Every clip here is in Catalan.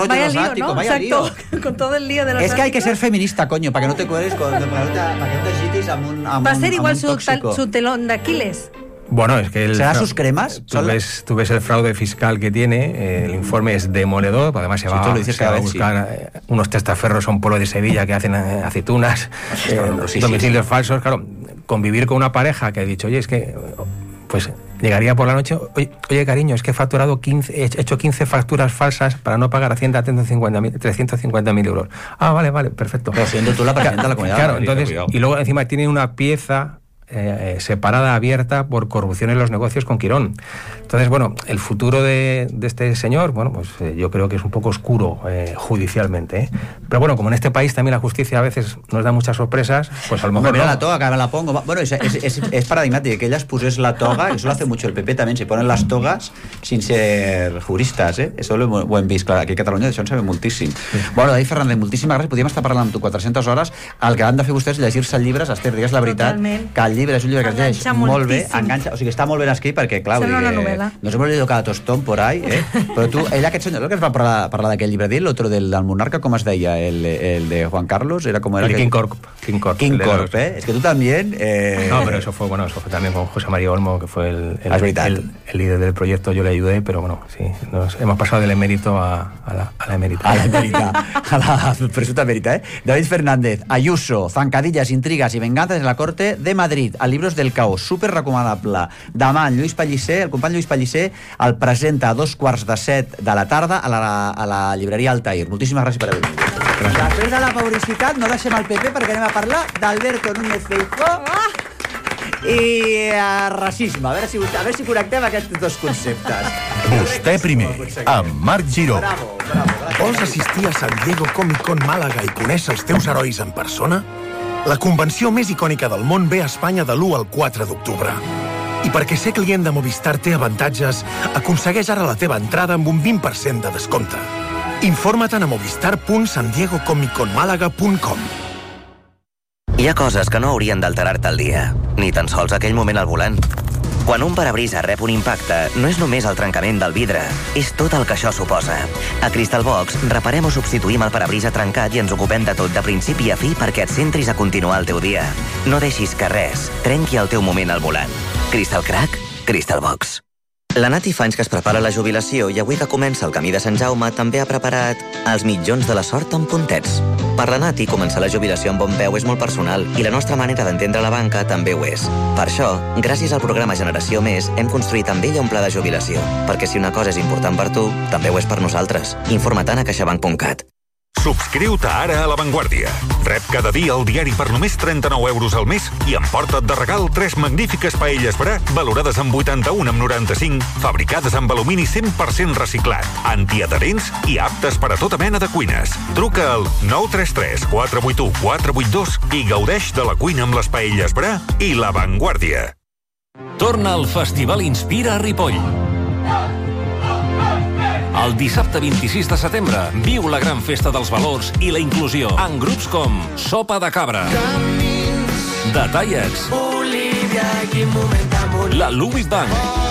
rollo vaya los lío, áticos, ¿no? vaya lío. Con todo el lío de los Es que hay que áticos. ser feminista, coño, para que no te cueres, para que no t'agitis amb un Va a ser igual tóxico. su telón de Aquiles. Bueno, es que ¿Será sus cremas? Tú ves el fraude fiscal que tiene, el informe es demoledor, además se va a buscar unos testaferros a un pueblo de Sevilla que hacen aceitunas, domicilios falsos, claro, convivir con una pareja que ha dicho, oye, es que, pues llegaría por la noche, oye cariño, es que he hecho 15 facturas falsas para no pagar a Hacienda 350.000 euros. Ah, vale, perfecto. Pero siendo tú la presidenta de la comunidad. Claro, entonces, y luego encima tiene una pieza separada, abierta por corrupción en los negocios con Quirón. Entonces, bueno, el futuro de este señor, bueno, pues yo creo que es un poco oscuro judicialmente, ¿eh? Pero bueno, como en este país también la justicia a veces nos da muchas sorpresas, pues a lo mejor mira no. la toga, que me la pongo. Bueno, es paradigmático que ellas puses la toga, eso lo hace mucho el PP también, se ponen las togas sin ser juristes, ¿eh? Eso ho hem vist, clar, aquí a Catalunya d'això en sabem moltíssim. Bueno, David Fernández, moltíssimes gràcies, podríem estar parlant amb tu 400 hores, el que han de fer vostès és llegir-se els llibres, Esther, digues la veritat, que el llibre és un llibre que es llegeix molt bé, enganxa, o sigui, està molt ben escrit perquè, clar, nos hemos leído cada tostón por ahí, però tu, ell aquest senyor, el que es va parlar d'aquell llibre, el otro del monarca, com es deia, el de Juan Carlos, era como era el King Corp, es que tú también no, pero eso fue también con José María Olmo, que fue el líder del proyecto. Yo le ayudé, pero bueno, sí, nos hemos pasado del emérito a la emérita. A la emérita, a la presunta emérita, David Fernández, Ayuso, zancadillas, intrigas y venganzas en la corte de Madrid, a Libros del Caos, super recomanable. Demà el Lluís Pellicer, el company Lluís Pellicer, el presenta a 6:45 de la tarda a la llibreria Altair. Moltíssimes gràcies per haver vingut. Després de la publicitat no deixem el PP perquè anem a parlar d'Alberto Núñez Feijóo i racisme. A veure si connectem aquests dos conceptes. Vostè primer, amb Marc Giró. Bravo. Vols assistir a San Diego Comic Con Màlaga i conèixer els teus herois en persona? La convenció més icònica del món ve a Espanya de l'1 al 4 d'octubre. I perquè ser client de Movistar té avantatges, aconsegueix ara la teva entrada amb un 20% de descompte. Informa't a movistar.sandiegocomicconmalaga.com. Hi ha coses que no haurien d'alterar-te el dia, ni tan sols aquell moment al volant. Quan un parabrisa rep un impacte, no és només el trencament del vidre, és tot el que això suposa. A Crystal Box reparem o substituïm el parabrisa trencat i ens ocupem de tot de principi a fi perquè et centris a continuar el teu dia. No deixis que res trenqui el teu moment al volant. Crystal Crack, Crystal Box. La Nati fa anys que es prepara la jubilació i avui que comença el camí de Sant Jaume també ha preparat els mitjons de la sort amb puntets. Per la Nati, començar la jubilació amb bon peu és molt personal i la nostra manera d'entendre la banca també ho és. Per això, gràcies al programa Generació Més, hem construït amb ella un pla de jubilació, perquè si una cosa és important per tu, també ho és per nosaltres. Informa't a caixabank.cat. Subscriu-te ara a La Vanguardia. Rep cada dia el diari per només 39 euros al mes i emporta't de regal 3 magnífiques paelles Bra valorades amb 81,95, fabricades amb alumini 100% reciclat, antiadherents i aptes per a tota mena de cuines. Truca al 933 481 482 i gaudeix de la cuina amb les paelles Bra i La Vanguardia. Torna al Festival Inspira a Ripoll. El dissabte 26 de setembre viu la gran festa dels valors i la inclusió en grups com Sopa de Cabra, Detallets, la Ludwig Band,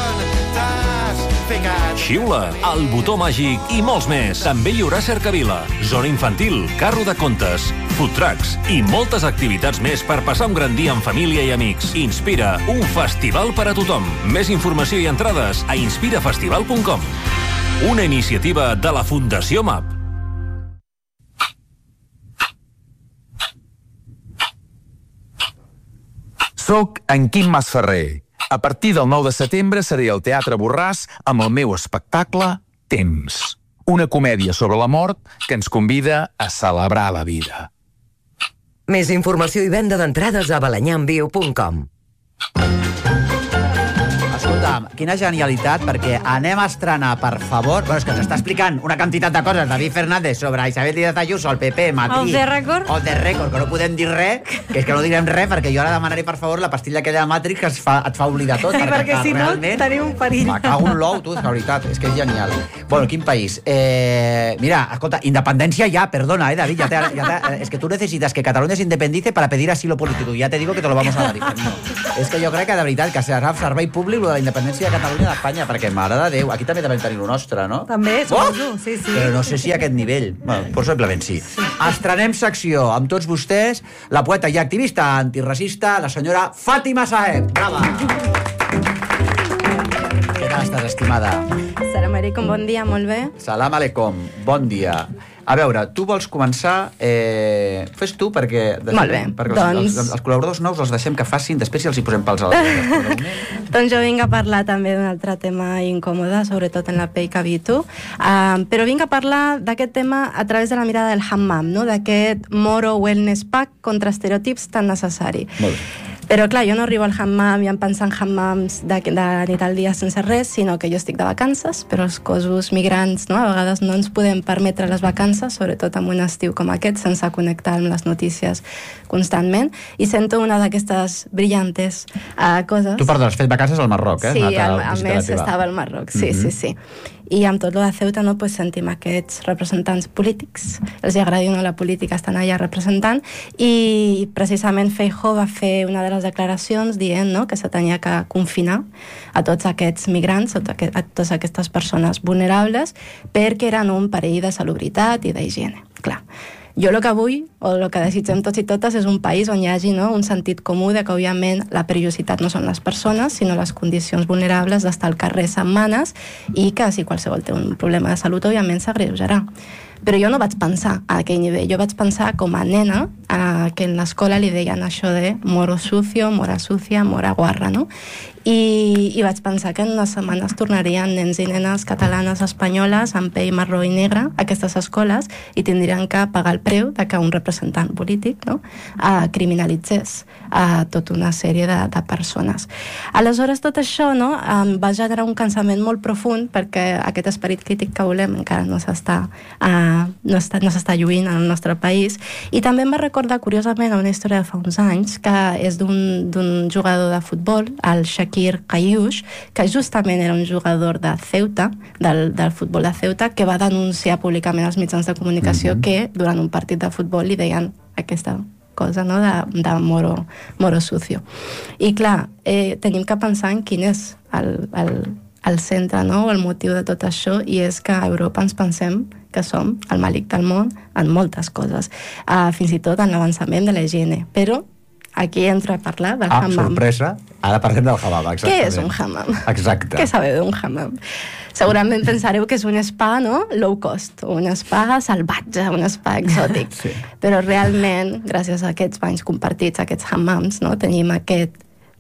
Xiula, El Botó Màgic i molts més. També hi haurà cercavila, zona infantil, carro de contes, food trucks i moltes activitats més per passar un gran dia amb família i amics. Inspira, un festival per a tothom. Més informació i entrades a inspirafestival.com. Una iniciativa de la Fundació MAP. Soc en Quim Masferrer. A partir del 9 de setembre seré al Teatre Borràs amb el meu espectacle Temps. Una comèdia sobre la mort que ens convida a celebrar la vida. Més informació i venda d'entrades a balanyamviu.com. Escolta, quina genialitat, perquè anem a estrenar, per favor... Bueno, és que ens està explicant una quantitat de coses David Fernández sobre Isabel Díaz Ayuso, el PP, Madrid... Off the record. Off the record, que no podem dir res, que és que no direm res, perquè jo ara demanaré, per favor, la pastilla que de Matrix que et fa oblidar tot. Sí, perquè si no tenim un perill. Me cago en l'ou, tu, és la veritat, és que és genial. Bueno, quin país. Mira, escolta, independència ya, perdona, David, es que tú necesitas que Cataluña se independice para pedir asilo político. Ya te digo que te lo vamos a dar. No. Es que yo creo que de veritat, que serà servei públic, lo de la independència independència de Catalunya i d'Espanya, perquè, mare de Déu, aquí també devem tenir el nostre, no? També, suposo, sí. Però no sé si a aquest nivell. Bueno, possiblement sí. Estrenem secció amb tots vostès, la poeta i activista antiracista, la senyora Fàtima Saeb. Brava! Què tal estàs, estimada? Salam alaikum, bon dia, molt bé. Salam alaikum, bon dia. A veure, tu vols començar... Fes tu, perquè... Molt bé, doncs... Els col·laboradors nous els deixem que facin, després si els hi posem pals a la Doncs jo vinc a parlar també d'un altre tema incòmode, sobretot en la pell que habito, però vinc a parlar d'aquest tema a través de la mirada del hammam, no? D'aquest Moro Wellness Pack contra estereotips tan necessari. Molt bé. Però clar, jo no arribo al hammam i em penso en hammams de nit al dia sense res, sinó que jo estic de vacances, però els cossos migrants, no? A vegades no ens podem permetre les vacances, sobretot en un estiu com aquest, sense connectar amb les notícies constantment, i sento una d'aquestes brillantes coses. Tu, perdó, has fet vacances al Marroc, eh? Sí, a més estava al Marroc, sí. I amb tot lo de Ceuta, no, pues sentim aquests representants polítics, els agradi o no la política, estan allà representant, i precisament Feijóo va fer una de les declaracions dient, no, que se tenia que confinar a tots aquests migrants, a totes aquestes persones vulnerables, perquè eren un perill de salubritat i d'higiene. Clar, jo el que vull, o el que desitgem tots i totes, és un país on hi hagi, no, un sentit comú de que, òbviament, la perillositat no són les persones, sinó les condicions vulnerables d'estar al carrer setmanes i que, si qualsevol té un problema de salut, òbviament s'agreujarà. Però jo no vaig pensar a aquell nivell, jo vaig pensar com a nena que en l'escola li deien això de moro sucio, mora sucia, mora guarra, no? I vaig pensar que en unes setmanes tornarien nens i nenes catalanes espanyoles amb pell marró i negre a aquestes escoles i tindrien que pagar el preu de que un representant polític, no, criminalitzés a tota una sèrie de persones. Aleshores, tot això, no, va generar un cansament molt profund perquè aquest esperit crític que volem encara no s'està lluint en el nostre país, i també em va recordar curiosament una història de fa uns anys que és d'un jugador de futbol, el Shakir Kayouch, que justament era un jugador de Ceuta, del futbol de Ceuta, que va denunciar públicament als mitjans de comunicació que durant un partit de futbol li deien aquesta cosa, no, de moro sucio. I clar, tenim que pensar en quin és el centre, no?, o el motiu de tot això, i és que a Europa ens pensem que som el màlic del món en moltes coses, fins i tot en l'avançament de la higiene. Però aquí entro a parlar del hammam. Sorpresa, ara parlem del hammam, exactament. Què és un hammam? Exacte. Què sabeu d'un hammam? Segurament pensareu que és un spa, no?, low cost, un spa salvatge, un spa exòtic. Sí. Però realment, gràcies a aquests banys compartits, a aquests hammams, no?, tenim aquest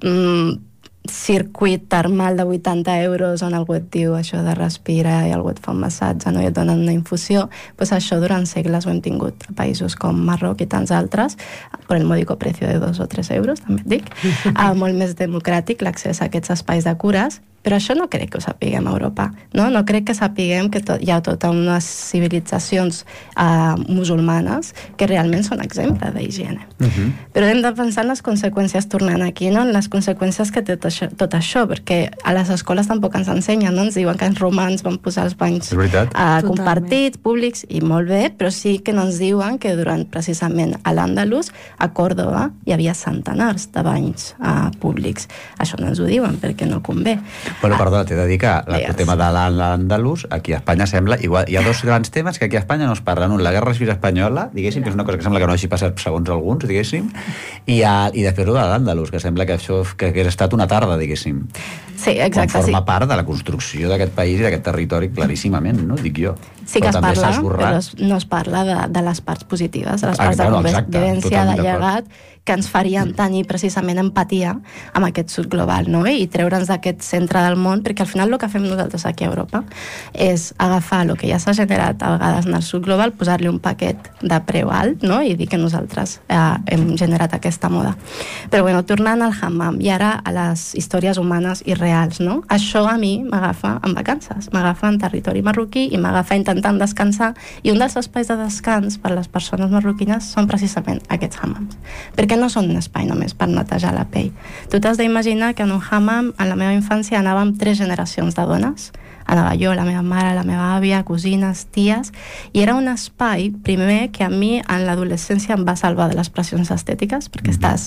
circuit termal de 80 euros on algú et diu això de respirar i algú et fa un massatge, no, i et donen una infusió. Pues això durant segles ho hem tingut a països com Marroc i tants altres, per el mòdico precio de 2 o 3 euros, també et dic, molt més democràtic l'accés a aquests espais de cures. Però això no crec que ho sapiguem a Europa, no? No crec que sapiguem que hi ha totes unes civilitzacions musulmanes que realment són exemple d'higiene. Però hem de pensar en les conseqüències, tornant aquí, no?, en les conseqüències que té tot això, perquè a les escoles tampoc ens ensenyen, no? Ens diuen que els romans van posar els banys compartits, públics, i molt bé, però sí que no ens diuen que durant precisament a l'Àndalus, a Còrdova, hi havia centenars de banys públics. Això no ens ho diuen perquè no convé. Bueno, perdona, t'he de dir que el tema de l'Àndalus, aquí a Espanya sembla igual. Hi ha dos grans temes que aquí a Espanya no es parlen. Un, la Guerra Civil Espanyola, diguéssim, que és una cosa que sembla que no hagi passat segons alguns, diguéssim, i després de l'Àndalus, que sembla que això que hagués estat una tarda, diguéssim. Sí, exacte. Quan forma part de la construcció d'aquest país i d'aquest territori claríssimament, no? Dic jo. Sí que es parla, però no es parla de les parts positives, de les parts de convivència, de llegat, que ens farien tenir precisament empatia amb aquest sud global, no? I treure'ns d'aquest centre del món, perquè al final el que fem nosaltres aquí a Europa és agafar el que ja s'ha generat a vegades en el sud global, posar-li un paquet de preu alt, no?, i dir que nosaltres hem generat aquesta moda. Però bueno, tornant al hammam i ara a les històries humanes i reals, no? Això a mi m'agafa en vacances, m'agafa en territori marroquí i m'agafa intentant descansar, i un dels espais de descans per a les persones marroquines són precisament aquests hammams, perquè no són un espai només per netejar la pell. Tu t'has d'imaginar que en un hammam, en la meva infància, anàvem 3 generacions de dones. Anava jo, la meva mare, la meva àvia, cosines, ties, i era un espai, primer, que a mi en l'adolescència em va salvar de les pressions estètiques, perquè estàs